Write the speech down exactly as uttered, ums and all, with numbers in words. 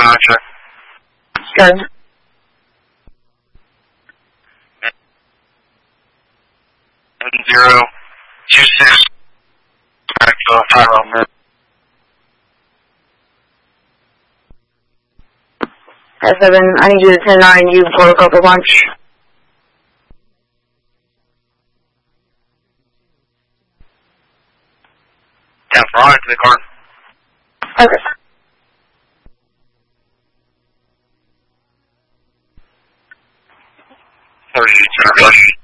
Gotcha. Good. And zero two six. Back to Tyrone. At seven, I need you to ten nine. You broke up a bunch. Yeah, front to the car. Okay. Thirty.